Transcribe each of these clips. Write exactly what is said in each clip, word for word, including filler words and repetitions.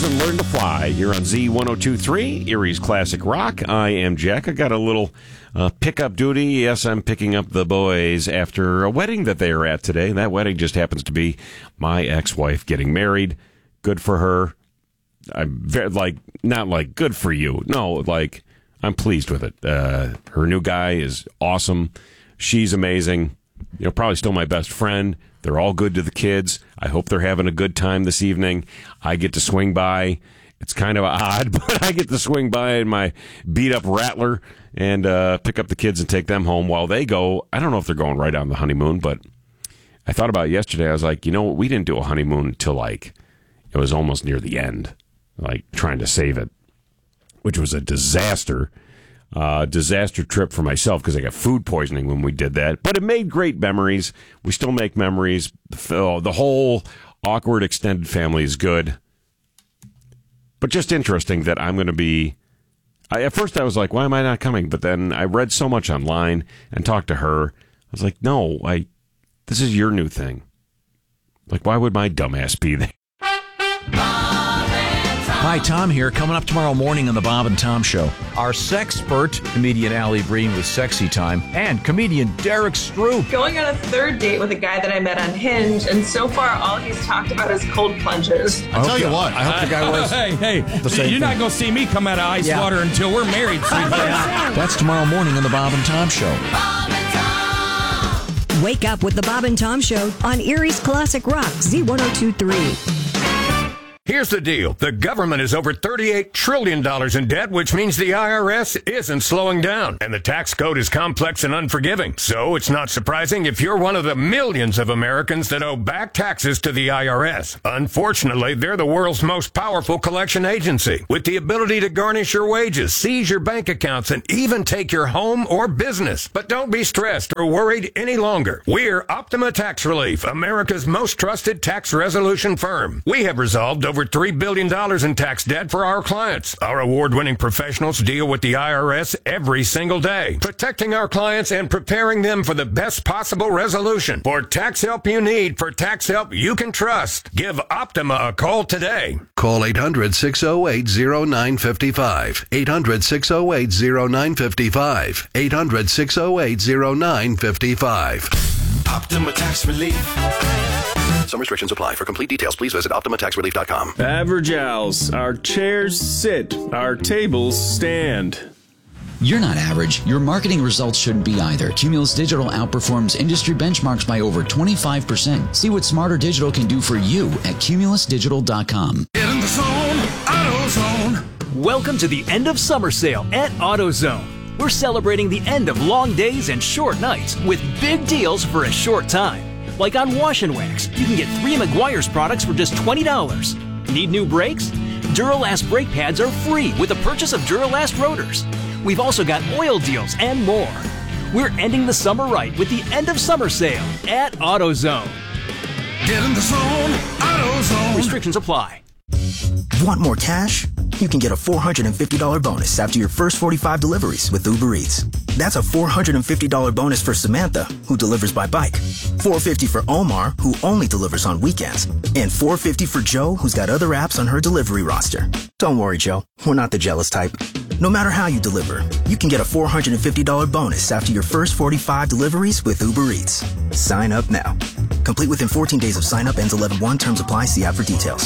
wings and learn to fly. You're on Z ten twenty-three, Erie's Classic Rock. I am Jack. I got a little uh, pickup duty. Yes, I'm picking up the boys after a wedding that they are at today. That wedding just happens to be my ex-wife getting married. Good for her. I'm very, like, not like good for you. No, like, I'm pleased with it. Uh, her new guy is awesome. She's amazing. You know, probably still my best friend. They're all good to the kids. I hope they're having a good time this evening. I get to swing by. It's kind of odd, but I get to swing by in my beat-up Rattler and uh, pick up the kids and take them home while they go. I don't know if they're going right on the honeymoon, but I thought about it yesterday. I was like, you know what? We didn't do a honeymoon until, like, it was almost near the end, like trying to save it, which was a disaster. Uh, disaster trip for myself because I got food poisoning when we did that. But it made great memories. We still make memories. The, the whole awkward extended family is good. But just interesting that I'm going to be... I, at first I was like, why am I not coming? But then I read so much online and talked to her. I was like, no, I. This is your new thing. Like, why would my dumbass be there? Hi, Tom here. Coming up tomorrow morning on the Bob and Tom Show. Our sexpert, comedian Allie Breen with Sexy Time, and comedian Derek Stroop. Going on a third date with a guy that I met on Hinge, and so far all he's talked about is cold plunges. I'll tell you what. I hope the guy was. Hey, hey, the same you're thing. not going to see me come out of ice Yeah. water until we're married. That's tomorrow morning on the Bob and Tom Show. Bob and Tom. Wake up with the Bob and Tom Show on Erie's Classic Rock, Z ten twenty-three. Here's the deal. The government is over thirty-eight trillion dollars in debt, which means the I R S isn't slowing down. And the tax code is complex and unforgiving. So it's not surprising if you're one of the millions of Americans that owe back taxes to the I R S. Unfortunately, they're the world's most powerful collection agency, with the ability to garnish your wages, seize your bank accounts, and even take your home or business. But don't be stressed or worried any longer. We're Optima Tax Relief, America's most trusted tax resolution firm. We have resolved over three billion dollars in tax debt for our clients. Our award-winning professionals deal with the I R S every single day, protecting our clients and preparing them for the best possible resolution. For tax help you need, for tax help you can trust, give Optima a call today. Call eight hundred, six oh eight, oh nine five five. eight hundred, six oh eight, oh nine five five. eight hundred, six oh eight, oh nine five five. Optima Tax Relief. Some restrictions apply. For complete details, please visit optima tax relief dot com. Average Owls. Our chairs sit. Our tables stand. You're not average. Your marketing results shouldn't be either. Cumulus Digital outperforms industry benchmarks by over twenty-five percent. See what Smarter Digital can do for you at cumulus digital dot com. Get in the zone, AutoZone. Welcome to the end of summer sale at AutoZone. We're celebrating the end of long days and short nights with big deals for a short time. Like on Wash and Wax, you can get three Meguiar's products for just twenty dollars. Need new brakes? Duralast brake pads are free with the purchase of Duralast rotors. We've also got oil deals and more. We're ending the summer right with the end of summer sale at AutoZone. Get in the zone, AutoZone. Restrictions apply. Want more cash? You can get a four hundred fifty dollars bonus after your first forty-five deliveries with Uber Eats. That's a four hundred fifty dollars bonus for Samantha, who delivers by bike. four hundred fifty dollars for Omar, who only delivers on weekends. And four hundred fifty dollars for Joe, who's got other apps on her delivery roster. Don't worry, Joe. We're not the jealous type. No matter how you deliver, you can get a four hundred fifty dollars bonus after your first forty-five deliveries with Uber Eats. Sign up now. Complete within fourteen days of sign up. Ends eleven one. Terms apply. See app for details.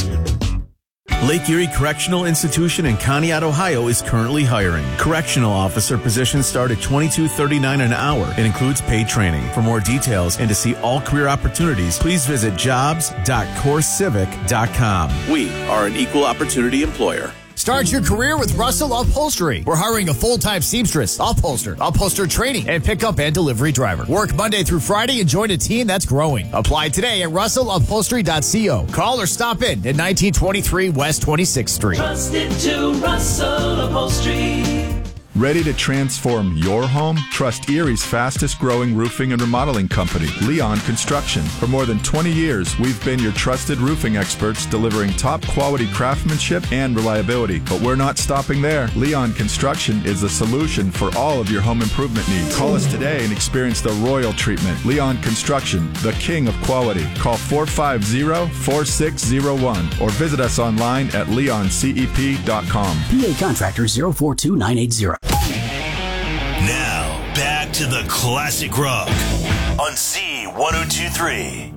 Lake Erie Correctional Institution in Conneaut, Ohio is currently hiring. Correctional officer positions start at twenty-two thirty-nine an hour. It includes paid training. For more details and to see all career opportunities, please visit jobs dot core civic dot com. We are an equal opportunity employer. Start your career with Russell Upholstery. We're hiring a full-time seamstress, upholster, upholster training, and pickup and delivery driver. Work Monday through Friday and join a team that's growing. Apply today at russell upholstery dot co. Call or stop in at nineteen twenty-three West twenty-sixth Street. Trusted to Russell Upholstery. Ready to transform your home? Trust Erie's fastest growing roofing and remodeling company, Leon Construction. For more than twenty years, we've been your trusted roofing experts, delivering top quality craftsmanship and reliability. But we're not stopping there. Leon Construction is the solution for all of your home improvement needs. Call us today and experience the royal treatment. Leon Construction, the king of quality. Call four five zero, four six zero one or visit us online at leon c e p dot com. P A Contractor zero four two nine eight zero. Now, back to the classic rock on Z one oh two three.